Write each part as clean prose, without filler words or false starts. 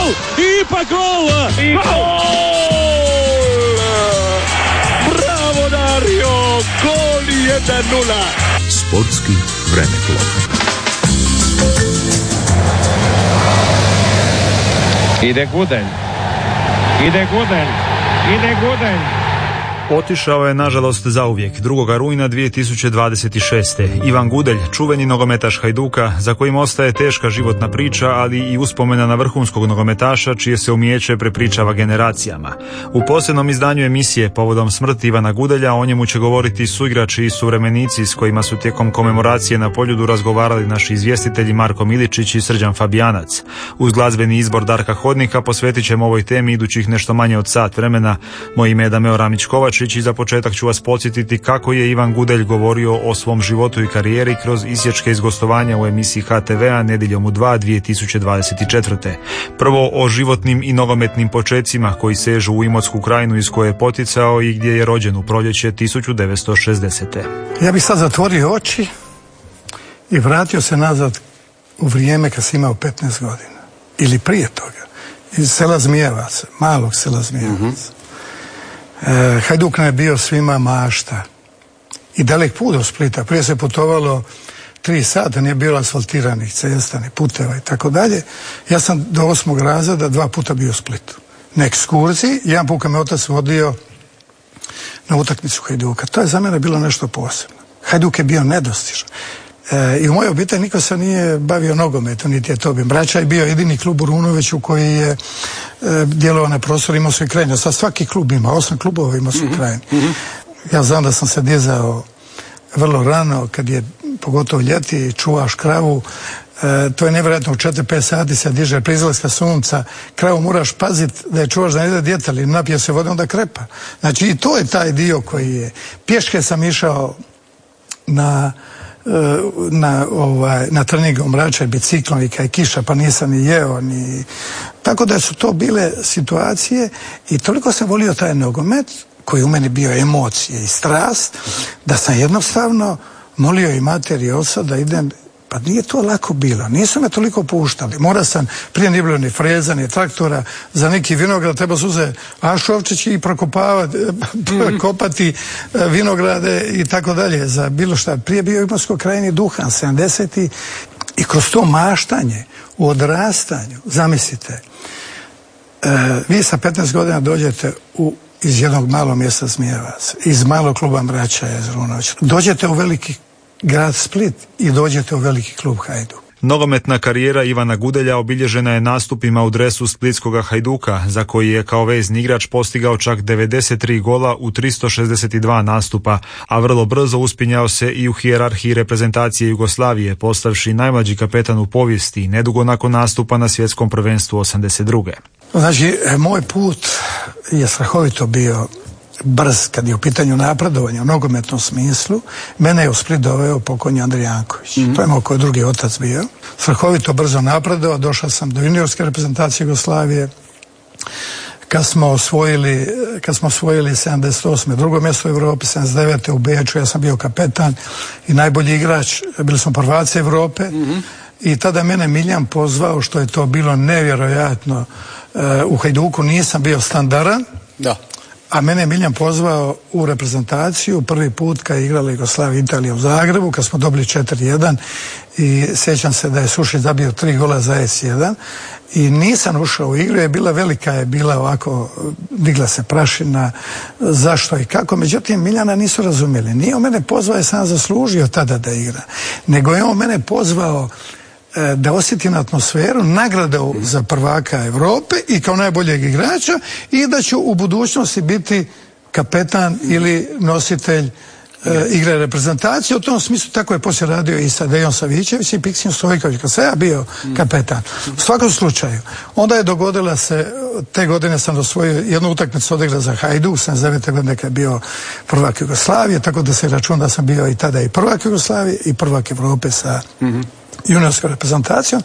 gol! Ipak gol! I gol! Bravo Dario! Gol 1:0! Sportski vremeplov. Ide Gudelj. Otišao je, nažalost, zauvijek, 2. rujna 2026. Ivan Gudelj, čuveni nogometaš Hajduka, za kojim ostaje teška životna priča, ali i uspomena na vrhunskog nogometaša, čije se umijeće prepričava generacijama. U posebnom izdanju emisije povodom smrti Ivana Gudelja o njemu će govoriti suigrači i suvremenici s kojima su tijekom komemoracije na Poljudu razgovarali naši izvjestitelji Marko Miličić i Srđan Fabijanac. Uz glazbeni izbor Darka Hodnika posvetit ćemo ovoj temi idućih nešto manje od sat vremena. Moje ime je Dameo Ramić-Kovač i za početak ću vas podsjetiti kako je Ivan Gudelj govorio o svom životu i karijeri kroz isječke iz gostovanja u emisiji HTV-a Nedjeljom u 2 2024. Prvo o životnim i nogometnim počecima koji sežu u Imotsku krajinu iz koje je poticao i gdje je rođen u proljeće 1960. Ja bih sad zatvorio oči i vratio se nazad u vrijeme kad sam imao 15 godina. Ili prije toga. Iz sela Zmijevaca, malog sela Zmijevaca. Hajduk nam je bio svima mašta i dalek put do Splita. Prije se putovalo 3 sata, nije bilo asfaltiranih cesta, ni puteva i tako dalje. Ja sam do 8. razreda 2 puta bio u Splitu na ekskurziji. Jedan put kad me otac vodio na utakmicu Hajduka. To je za mene bilo nešto posebno. Hajduk je bio nedostižan. I u mojoj obitelji niko se nije bavio nogometom, niti je to bio. Braća je bio jedini klub u Runoviću koji je djelovao na prostoru Imotske krajine. Sad svaki klub ima, 8 klubova u Imotskoj krajini. Ja znam da sam se dizao vrlo rano, kad je pogotovo ljeti, čuvaš kravu. To je nevjerojatno, u 4-5 sati se diže pri izlaska sunca, kravu moraš paziti da je čuvaš da ne ide djeta, ali napije se vode, onda krepa. Znači i to je taj dio koji je. Pješke sam išao na trening u Mračaj biciklom i kad je kiša pa nisam ni jeo ni... Tako da su to bile situacije i toliko sam volio taj nogomet koji u meni bio emocije i strast da sam jednostavno molio i mater i oca da idem. Pa nije to lako bilo, nisu me toliko puštali. Mora sam, prije nije bilo ni freza, ni traktora, za neki vinograd treba su se ašovčići i kopati vinograde i tako dalje, za bilo šta. Prije bio u Imotskoj krajini duhan, 70. I kroz to maštanje, u odrastanju, zamislite, vi sa 15 godina dođete iz jednog malog mjesta Zmijevac, iz malog kluba Mračaja iz Runovića, dođete u veliki grad Split i dođete u veliki klub Hajduk. Nogometna karijera Ivana Gudelja obilježena je nastupima u dresu splitskoga Hajduka, za koji je kao vezni igrač postigao čak 93 gola u 362 nastupa, a vrlo brzo uspinjao se i u hijerarhiji reprezentacije Jugoslavije, postavši najmlađi kapetan u povijesti, nedugo nakon nastupa na svjetskom prvenstvu 82. Znači, moj put je strahovito bio brz kad je u pitanju napredovanja u nogometnom smislu. Mene je u Split doveo pokojni Andrij Janković. To je moj koji drugi otac bio. Strahovito brzo napredovao, došao sam do juniorske reprezentacije Jugoslavije. Kad smo osvojili 78. drugo mjesto u Europi, 79. u Beču, ja sam bio kapetan i najbolji igrač, bili smo prvaci Europe. I tada mene Miljan pozvao, što je to bilo nevjerojatno. U Hajduku nisam bio standardan. Da. A mene je Miljan pozvao u reprezentaciju prvi put kad je igrala Jugoslavija Italija u Zagrebu, kad smo dobili 4-1 i sjećam se da je Sušić zabio 3 gola za S1 i nisam ušao u igru, je bila ovako, digla se prašina, zašto i kako, međutim Miljana nisu razumjeli. Nije on mene pozvao, je sam zaslužio tada da igra, nego je on mene pozvao da osjetim atmosferu, nagradu za prvaka Europe i kao najboljeg igrača i da ću u budućnosti biti kapetan ili nositelj igre reprezentacije. U tom smislu tako je poslije radio i sa Dejom Savićević i Piksijem Stojković, kad sam ja bio kapetan. U svakom slučaju. Onda je dogodila se, te godine sam osvojio jednu utakmicu odigrao za Hajduk, 79. godine kad je bio prvak Jugoslavije, tako da se računa da sam bio i tada i prvak Jugoslavije i prvak Europe sa juniorskom reprezentacijom.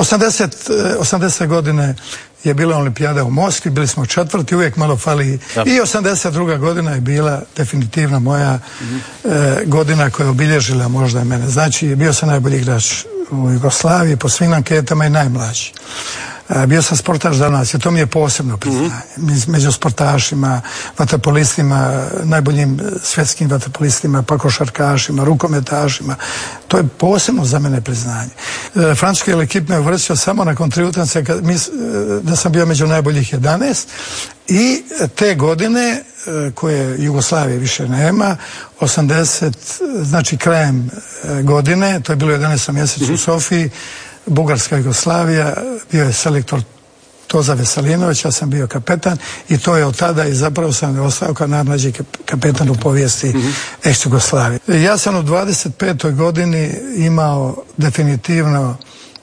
80. godine je bila olimpijada u Moskvi, bili smo 4. uvijek malo fali. I 82. godina je bila definitivno moja godina koja je obilježila možda mene. Znači, bio sam najbolji igrač u Jugoslaviji po svim anketama i najmlađi. Bio sam sportaš za nas i to mi je posebno priznanje. Među sportašima, vaterpolistima, najboljim svjetskim vaterpolistima, pa košarkašima, rukometašima. To je posebno za mene priznanje. Francuski ekip me uvrstio samo nakon 3 utakmice da sam bio među najboljih 11 i te godine koje Jugoslavije više nema, 80, znači krajem godine, to je bilo 11. mjesecu u Sofiji, Bugarska Jugoslavija, bio je selektor Toza Veselinović, ja sam bio kapetan i to je od tada i zapravo sam ostao kao najmlađi kapetan u povijesti ex-Jugoslavije. Ja sam u 25. godini imao definitivno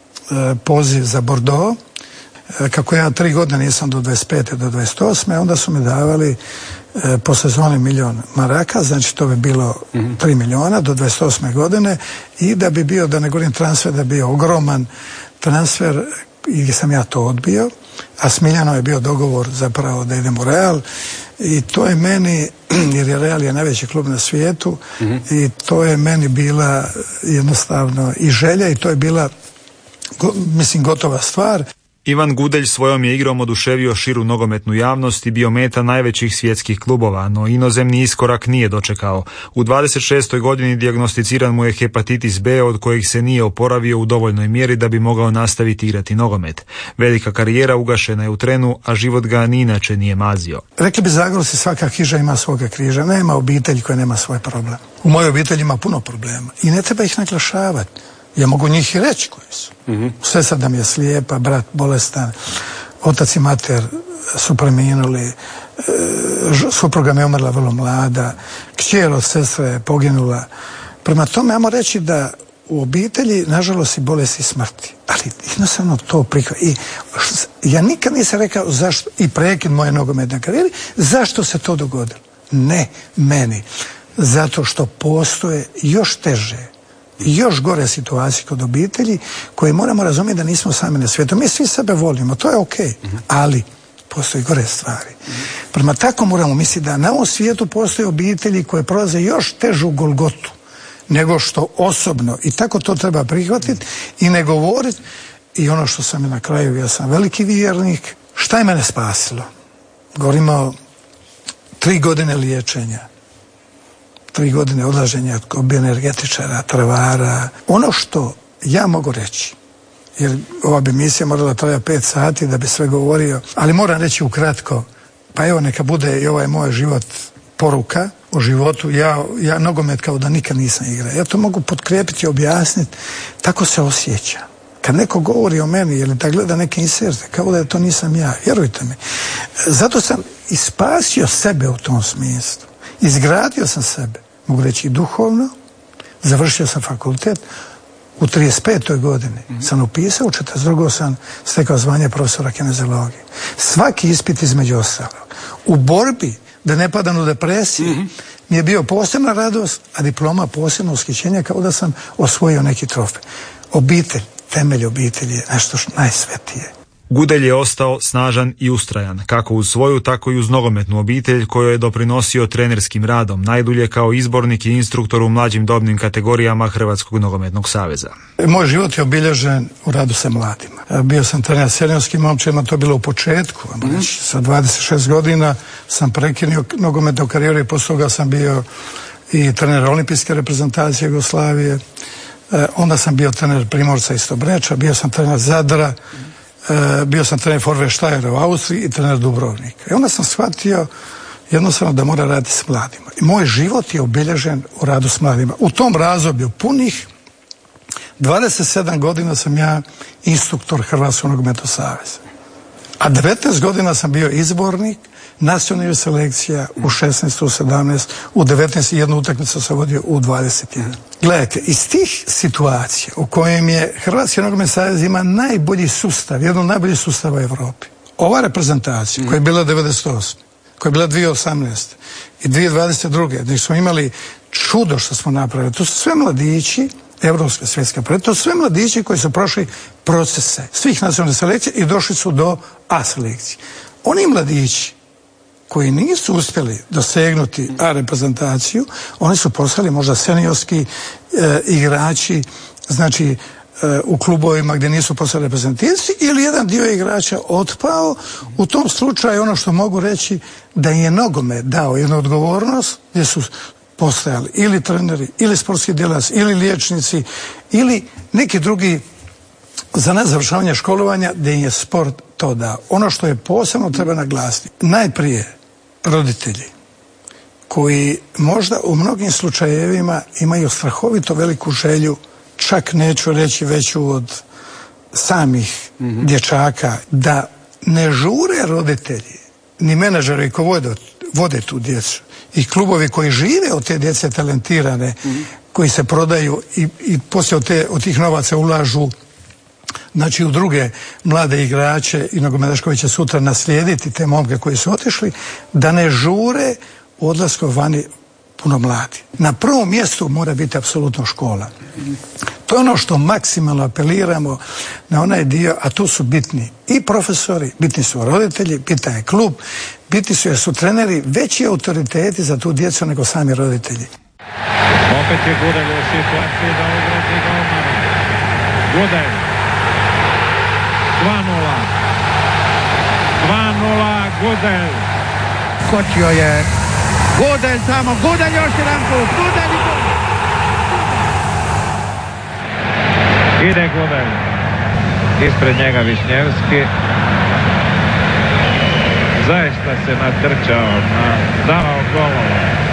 poziv za Bordeaux. Kako ja 3 godine nisam do 25. do 28. onda su mi davali po sezoni $1 milion, znači to bi bilo 3 miliona do 28. godine i da bi bio, da ne govorim transfer, da bi bio ogroman transfer i sam ja to odbio, a s Miljanom je bio dogovor zapravo da idem u Real i to je meni, jer je Real je najveći klub na svijetu i to je meni bila jednostavno i želja i to je bila mislim gotova stvar. Ivan Gudelj svojom je igrom oduševio širu nogometnu javnost i bio meta najvećih svjetskih klubova, no inozemni iskorak nije dočekao. U 26. godini dijagnosticiran mu je hepatitis B od kojeg se nije oporavio u dovoljnoj mjeri da bi mogao nastaviti igrati nogomet. Velika karijera ugašena je u trenu, a život ga ni inače nije mazio. Rekli bi Zagorci, svaka hiža ima svoga križa, nema obitelji koja nema svoj problem. U mojoj obitelji ima puno problema i ne treba ih naglašavati. Ja mogu njih i reći koji su. Sestra da mi je slijepa, brat bolestan, otac i mater su preminuli, supruga mi je umrla vrlo mlada, kćer od sestre je poginula. Prema tome, ajmo reći da u obitelji, nažalost, i bolesti i smrti. Ali jednostavno to prihvaća. I ja nikad nisam rekao zašto, i prekid moje nogometne karijere, zašto se to dogodilo. Ne meni. Zato što postoje još teže, još gore situacije kod obitelji koje moramo razumjeti da nismo sami na svijetu. Mi svi sebe volimo, to je ok, ali postoji gore stvari. Prema tako moramo misliti da na ovom svijetu postoje obitelji koje prolaze još težu golgotu nego što osobno i tako to treba prihvatiti i ne govoriti. I ono što sam na kraju, ja sam veliki vjernik, šta je mene spasilo? Govorimo o 3 godine liječenja, 3 godine odlaženja kod bioenergetičara, travara. Ono što ja mogu reći, jer ova bi emisija morala trajati 5 sati da bi sve govorio, ali moram reći ukratko, pa evo neka bude i ovaj moj život poruka o životu. Ja nogomet kao da nikad nisam igrao. Ja to mogu potkrijepiti i objasniti. Tako se osjeća. Kad neko govori o meni ili da gleda neke inserte, kao da to nisam ja, vjerujte mi. Zato sam i spasio sebe u tom smislu. Izgradio sam sebe, mogu reći i duhovno, završio sam fakultet, u 35. godini sam upisao, u 42. sam stekao zvanje profesora kineziologije. Svaki ispit između ostalog. U borbi da ne padam u depresiju mi je bio posebna radost, a diploma posebno ushićenje kao da sam osvojio neki trofej. Obitelj, temelj obitelji je nešto najsvetije. Gudelj je ostao snažan i ustrajan, kako uz svoju, tako i uz nogometnu obitelj kojoj je doprinosio trenerskim radom, najdulje kao izbornik i instruktor u mlađim dobnim kategorijama Hrvatskog nogometnog saveza. Moj život je obilježen u radu sa mladima. Bio sam trener seniorskim momčima, to je bilo u početku. Sa 26 godina sam prekinuo nogometnu karijeru i poslije toga sam bio i trener olimpijske reprezentacije Jugoslavije. Onda sam bio trener Primorca i Stobreča, bio sam trener Zadra, bio sam trener Forveštajera u Austriji i trener Dubrovnika. I onda sam shvatio jednostavno da mora raditi s mladima. I moj život je obilježen u radu s mladima. U tom razdoblju punih 27 godina sam ja instruktor Hrvatskog nogometnog saveza. A 19 godina sam bio izbornik nacionalnih selekcija u 16, u 17, u 19 i jednu utakmicu sam vodio u 21. Gledajte, iz tih situacija u kojem je Hrvatski nogometni savez ima najbolji sustav, jedan od najboljih sustava u Europi. Ova reprezentacija koja je bila 98, koja je bila 2018 i 2022, gdje smo imali čudo što smo napravili, to su sve mladići, evropska, svjetska prvenstva, to su sve mladići koji su prošli procese svih nacionalnih selekcija i došli su do A selekcije. Oni mladići koji nisu uspjeli dosegnuti A reprezentaciju, oni su postali možda seniorski igrači, znači u klubovima gdje nisu postali reprezentativci ili jedan dio igrača otpao. U tom slučaju ono što mogu reći da je nogomet dao jednu odgovornost gdje su postojali ili treneri, ili sportski djelatnici, ili liječnici, ili neki drugi za nezavršavanje školovanja gdje je sport to dao. Ono što je posebno treba naglasiti, najprije roditelji koji možda u mnogim slučajevima imaju strahovito veliku želju, čak neću reći veću od samih dječaka, da ne žure roditelji, ni menadžeri koji vode tu djecu, i klubovi koji žive od te djece talentirane, koji se prodaju i poslije od tih novaca ulažu znači u druge mlade igrače i nogometaše koji će sutra naslijediti te momke koji su otišli, da ne žure odlasku vani puno mladi. Na prvom mjestu mora biti apsolutno škola. To je ono što maksimalno apeliramo na onaj dio, a tu su bitni i profesori, bitni su roditelji, bitan je klub, bitni su jer su treneri veći autoriteti za tu djecu nego sami roditelji. Opet je Gudelj u situaciji da ugrozi golmana. Gudelj. 2-0. Gudelj. Skočio je Gudelj tamo, Gudelj još jedan put, Gudelj i gol. Ide Gudelj. Ispred njega Višnjevski. Zaista se natrčao, davao golova.